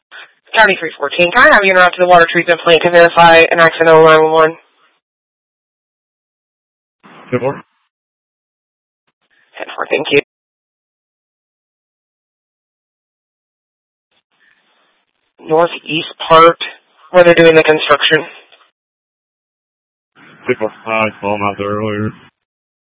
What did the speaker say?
County 314. Can I have you interrupt to the water treatment plant to verify an accident on 911? 10-4. 10-4, thank you. Northeast part, where they're doing the construction. 10-4. I saw them out there earlier.